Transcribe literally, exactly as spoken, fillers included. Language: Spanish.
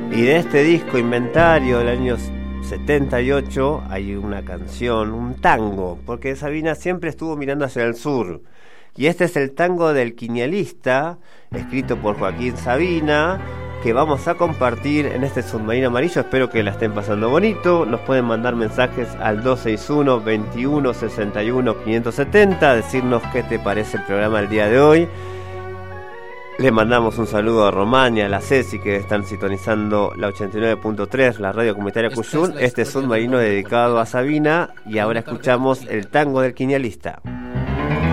Y de este disco Inventario del año setenta y ocho hay una canción, un tango, porque Sabina siempre estuvo mirando hacia el sur. Y este es el tango del Quinielista, escrito por Joaquín Sabina, que vamos a compartir en este Submarino Amarillo. Espero que la estén pasando bonito. Nos pueden mandar mensajes al dos seis uno, veintiuno, sesenta y uno, quinientos setenta, decirnos qué te parece el programa del día de hoy. Le mandamos un saludo a Romania, a la Ceci, que están sintonizando la ochenta y nueve punto tres, la radio comunitaria Cuyún. Este es Submarino dedicado a Sabina, y ahora escuchamos el tango del Quinielista.